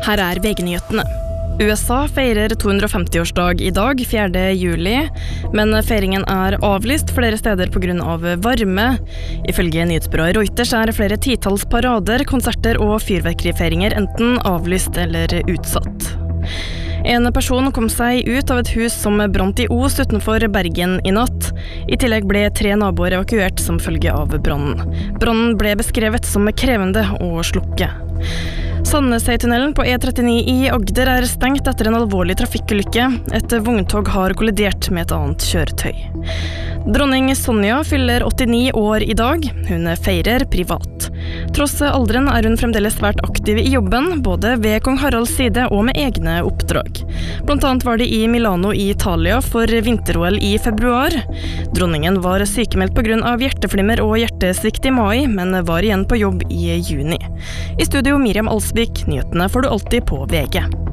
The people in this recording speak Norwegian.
Her er VG-nyhetene. USA feirer 250-årsdag i dag, 4. juli, men feiringen er avlyst flere steder på grunn av varme. Ifølge nyhetsbyrået Reuters er flere titalls parader, konserter og fyrverkerifeiringer enten avlyst eller utsatt. En person kom seg ut av et hus som brant i Os utenfor Bergen i natt. I tillegg ble 3 naboer evakuert som følge av brannen. Brannen ble beskrevet som krevende å slukke. Sandnesøytunnelen på E39 i Agder er stengt etter en alvorlig trafikkulykke. Et vogntog har kollidert med et annet kjøretøy. Dronning Sonja fyller 89 år i dag. Hun feirer privat. Tross alderen er hun fremdeles svært aktiv i jobben, både ved kong Haralds side og med egne oppdrag. Blant annet var det i Milano i Italia for vinter-OL i februar. Dronningen var sykemeldt på grunn av hjerteflimmer og hjertesvikt i mai, men var igjen på jobb i juni. I studio Miriam Alsvik, nyhetene får du alltid på VG.